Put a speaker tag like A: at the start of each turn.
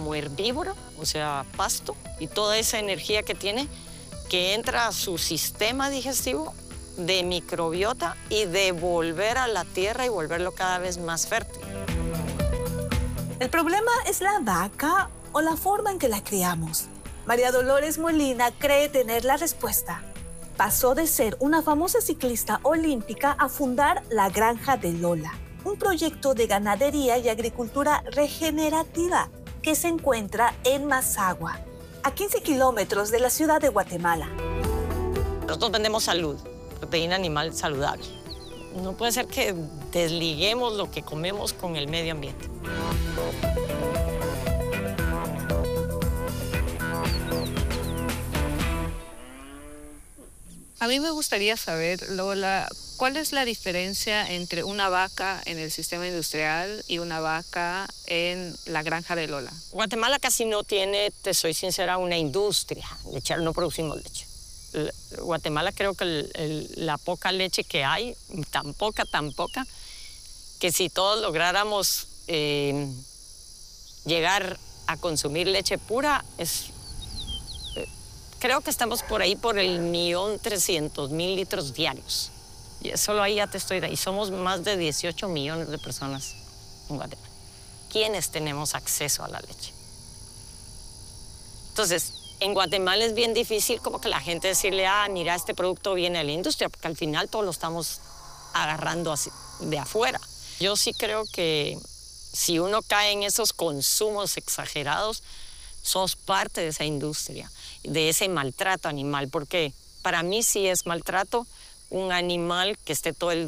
A: como herbívoro, o sea, pasto, y toda esa energía que tiene, que entra a su sistema digestivo de microbiota y de volver a la tierra y volverlo cada vez más fértil.
B: ¿El problema es la vaca o la forma en que la criamos? María Dolores Molina cree tener la respuesta. Pasó de ser una famosa ciclista olímpica a fundar La Granja de Lola, un proyecto de ganadería y agricultura regenerativa que se encuentra en Mazagua, a 15 kilómetros de la ciudad de Guatemala.
A: Nosotros vendemos salud, proteína animal saludable. No puede ser que desliguemos lo que comemos con el medio ambiente.
C: A mí me gustaría saber, Lola, ¿cuál es la diferencia entre una vaca en el sistema industrial y una vaca en la granja de Lola?
A: Guatemala casi no tiene, te soy sincera, una industria lechera, no producimos leche. Guatemala creo que la poca leche que hay, tan poca, que si todos lográramos llegar a consumir leche pura, creo que estamos por ahí por el 1.300.000 litros diarios. Y solo ahí ya te estoy y somos más de 18 millones de personas en Guatemala. ¿Quiénes tenemos acceso a la leche? Entonces, en Guatemala es bien difícil como que la gente decirle, mira, este producto viene de la industria, porque al final todo lo estamos agarrando así, de afuera. Yo sí creo que si uno cae en esos consumos exagerados, sos parte de esa industria, de ese maltrato animal, porque para mí sí es maltrato un animal que esté todo el